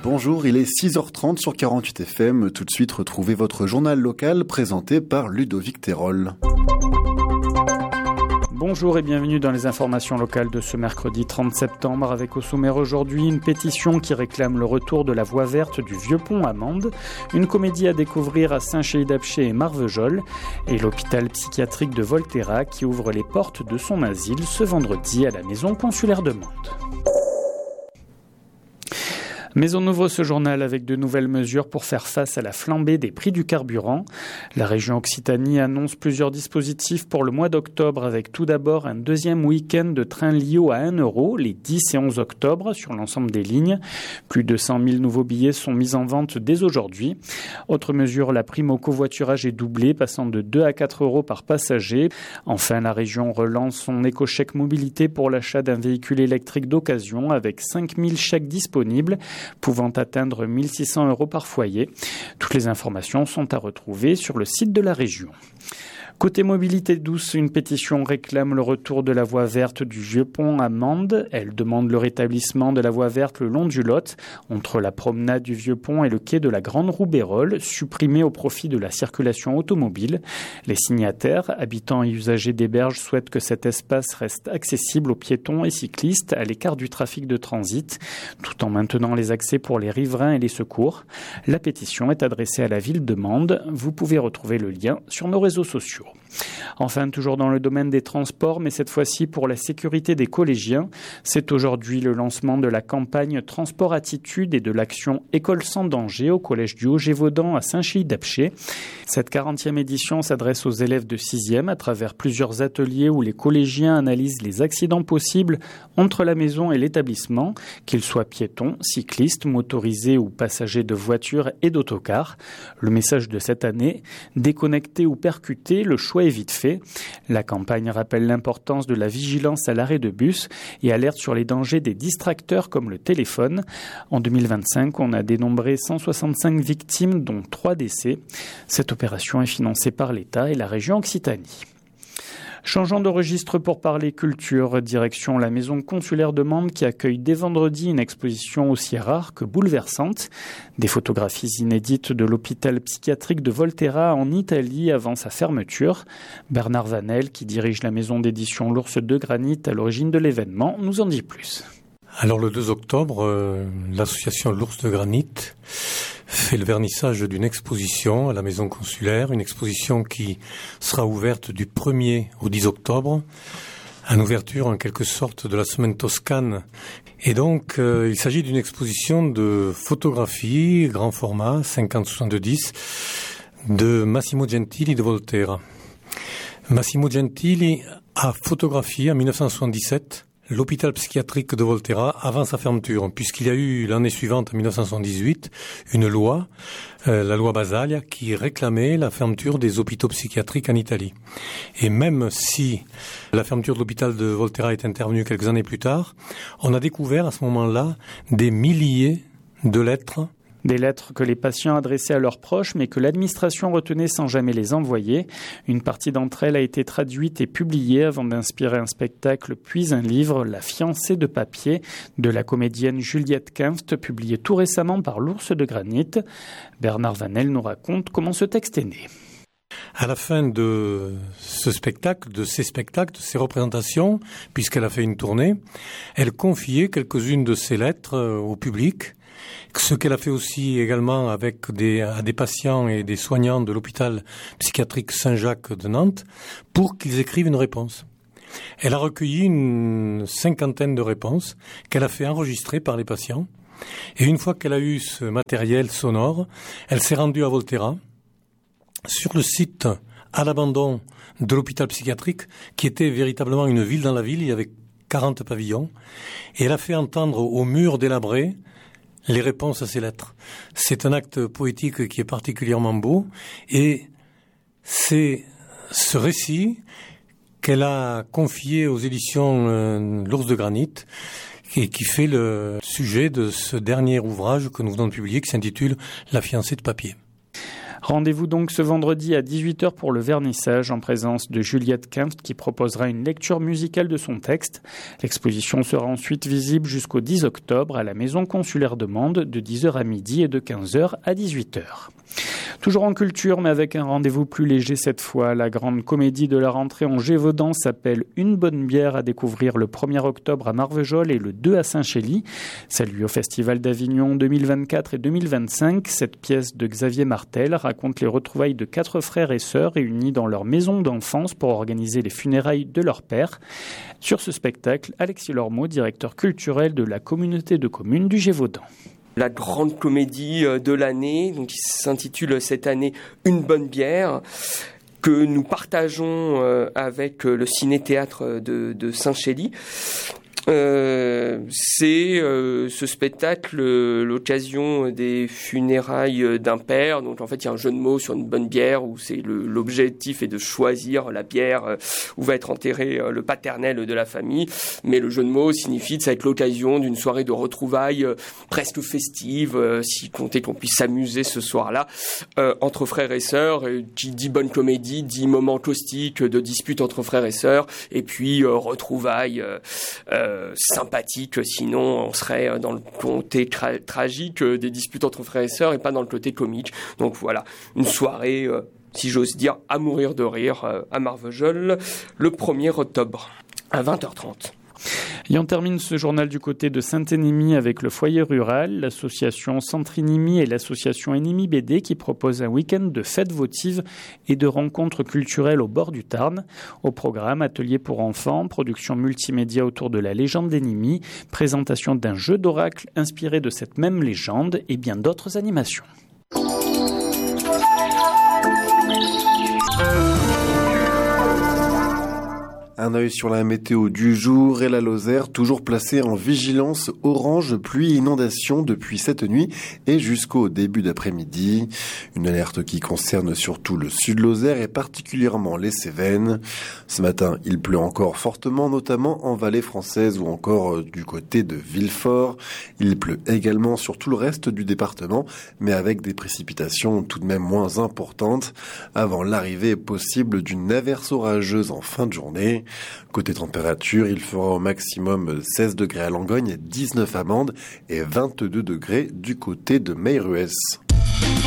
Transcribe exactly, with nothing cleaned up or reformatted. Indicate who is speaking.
Speaker 1: Bonjour, il est six heures trente sur quarante-huit F M. Tout de suite, retrouvez votre journal local présenté par Ludovic Terol.
Speaker 2: Bonjour et bienvenue dans les informations locales de ce mercredi trente septembre avec au sommaire aujourd'hui une pétition qui réclame le retour de la voie verte du Vieux-Pont à Mende, une comédie à découvrir à Saint-Chély-d'Apcher et Marvejols et l'hôpital psychiatrique de Volterra qui ouvre les portes de son asile ce vendredi à la maison consulaire de Mende. Mais on ouvre ce journal avec de nouvelles mesures pour faire face à la flambée des prix du carburant. La région Occitanie annonce plusieurs dispositifs pour le mois d'octobre avec tout d'abord un deuxième week-end de train Lio à un euro les dix et onze octobre sur l'ensemble des lignes. Plus de cent mille nouveaux billets sont mis en vente dès aujourd'hui. Autre mesure, la prime au covoiturage est doublée, passant de deux à quatre euros par passager. Enfin, la région relance son éco-chèque mobilité pour l'achat d'un véhicule électrique d'occasion avec cinq mille chèques disponibles, pouvant atteindre mille six cents euros par foyer. Toutes les informations sont à retrouver sur le site de la région. Côté mobilité douce, une pétition réclame le retour de la voie verte du Vieux-Pont à Mende. Elle demande le rétablissement de la voie verte le long du Lot, entre la promenade du Vieux-Pont et le quai de la Grande Roubérole, supprimée au profit de la circulation automobile. Les signataires, habitants et usagers des berges, souhaitent que cet espace reste accessible aux piétons et cyclistes à l'écart du trafic de transit, tout en maintenant les accès pour les riverains et les secours. La pétition est adressée à la ville de Mende. Vous pouvez retrouver le lien sur nos réseaux sociaux. Enfin, toujours dans le domaine des transports, mais cette fois-ci pour la sécurité des collégiens, c'est aujourd'hui le lancement de la campagne Transport Attitude et de l'action École sans danger au collège du Haut-Gévaudan à Saint-Chély-d'Apcher. Cette quarantième édition s'adresse aux élèves de sixième à travers plusieurs ateliers où les collégiens analysent les accidents possibles entre la maison et l'établissement, qu'ils soient piétons, cyclistes, motorisés ou passagers de voitures et d'autocars. Le message de cette année, déconnecté ou percuté, le choix est vite fait. La campagne rappelle l'importance de la vigilance à l'arrêt de bus et alerte sur les dangers des distracteurs comme le téléphone. En deux mille vingt-cinq, on a dénombré cent soixante-cinq victimes, dont trois décès. Cette opération est financée par l'État et la région Occitanie. Changeons de registre pour parler culture, direction la maison consulaire de Mende qui accueille dès vendredi une exposition aussi rare que bouleversante. Des photographies inédites de l'hôpital psychiatrique de Volterra en Italie avant sa fermeture. Bernard Vanel, qui dirige la maison d'édition L'Ours de Granit à l'origine de l'événement, nous en dit plus.
Speaker 3: Alors le deux octobre, euh, l'association L'Ours de Granit fait le vernissage d'une exposition à la maison consulaire, une exposition qui sera ouverte du premier au dix octobre, en ouverture en quelque sorte de la semaine toscane. Et donc euh, il s'agit d'une exposition de photographies, grand format, cinquante soixante-dix, de Massimo Gentili de Volterra. Massimo Gentili a photographié en mille neuf cent soixante-dix-sept l'hôpital psychiatrique de Volterra avant sa fermeture, puisqu'il y a eu l'année suivante, en mille neuf cent soixante-dix-huit, une loi, euh, la loi Basaglia, qui réclamait la fermeture des hôpitaux psychiatriques en Italie. Et même si la fermeture de l'hôpital de Volterra est intervenue quelques années plus tard, on a découvert à ce moment-là des milliers de lettres.
Speaker 2: Des lettres que les patients adressaient à leurs proches, mais que l'administration retenait sans jamais les envoyer. Une partie d'entre elles a été traduite et publiée avant d'inspirer un spectacle, puis un livre, La fiancée de papier, de la comédienne Juliette Kinft, publié tout récemment par l'Ours de Granit. Bernard Vanel nous raconte comment ce texte est né.
Speaker 3: À la fin de ce spectacle, de ces spectacles, de ces représentations, puisqu'elle a fait une tournée, elle confiait quelques-unes de ces lettres au public. Ce qu'elle a fait aussi également avec des, à des patients et des soignants de l'hôpital psychiatrique Saint-Jacques de Nantes pour qu'ils écrivent une réponse. Elle a recueilli une cinquantaine de réponses qu'elle a fait enregistrer par les patients. Et une fois qu'elle a eu ce matériel sonore, elle s'est rendue à Volterra, sur le site à l'abandon de l'hôpital psychiatrique, qui était véritablement une ville dans la ville. Il y avait quarante pavillons. Et elle a fait entendre au mur délabré les réponses à ces lettres. C'est un acte poétique qui est particulièrement beau et c'est ce récit qu'elle a confié aux éditions euh, L'Ours de Granit et qui fait le sujet de ce dernier ouvrage que nous venons de publier qui s'intitule La fiancée de papier.
Speaker 2: Rendez-vous donc ce vendredi à dix-huit heures pour le vernissage en présence de Juliette Kinft qui proposera une lecture musicale de son texte. L'exposition sera ensuite visible jusqu'au dix octobre à la Maison consulaire de Mende de dix heures à midi et de quinze heures à dix-huit heures. Toujours en culture, mais avec un rendez-vous plus léger cette fois, la grande comédie de la rentrée en Gévaudan s'appelle Une bonne bière à découvrir le premier octobre à Marvejols et le deux à Saint-Chély. Salut au Festival d'Avignon deux mille vingt-quatre et deux mille vingt-cinq. Cette pièce de Xavier Martel raconte les retrouvailles de quatre frères et sœurs réunis dans leur maison d'enfance pour organiser les funérailles de leur père. Sur ce spectacle, Alexis Lormeau, directeur culturel de la communauté de communes du Gévaudan.
Speaker 4: La grande comédie de l'année, donc qui s'intitule cette année Une bonne bière, que nous partageons avec le ciné-théâtre de, de Saint-Chély. Euh, c'est euh, ce spectacle euh, l'occasion des funérailles d'un père. Donc en fait il y a un jeu de mots sur une bonne bière où c'est le, l'objectif est de choisir la bière euh, où va être enterré euh, le paternel de la famille, mais le jeu de mots signifie que ça va être l'occasion d'une soirée de retrouvailles euh, presque festive, euh, si compter qu'on puisse s'amuser ce soir-là euh, entre frères et sœurs. Et qui dit bonne comédie dit moment caustique de dispute entre frères et sœurs, et puis euh, retrouvailles euh, euh, sympathique, sinon on serait dans le côté tra- tragique des disputes entre frères et sœurs et pas dans le côté comique. Donc voilà, une soirée, euh, si j'ose dire, à mourir de rire euh, à Marvejols le premier octobre à vingt heures trente.
Speaker 2: Et on termine ce journal du côté de Saint-Énémy avec le foyer rural, l'association Centre-Énémy et l'association Énémy B D qui proposent un week-end de fêtes votives et de rencontres culturelles au bord du Tarn. Au programme, ateliers pour enfants, production multimédia autour de la légende d'Énémy, présentation d'un jeu d'oracle inspiré de cette même légende et bien d'autres animations.
Speaker 1: Un œil sur la météo du jour et la Lozère, toujours placée en vigilance orange pluie inondation depuis cette nuit et jusqu'au début d'après-midi. Une alerte qui concerne surtout le sud Lozère et particulièrement les Cévennes. Ce matin, il pleut encore fortement, notamment en vallée française ou encore du côté de Villefort. Il pleut également sur tout le reste du département, mais avec des précipitations tout de même moins importantes, avant l'arrivée possible d'une averse orageuse en fin de journée. Côté température, il fera au maximum seize degrés à Langogne, dix-neuf à Mende et vingt-deux degrés du côté de Meyrues.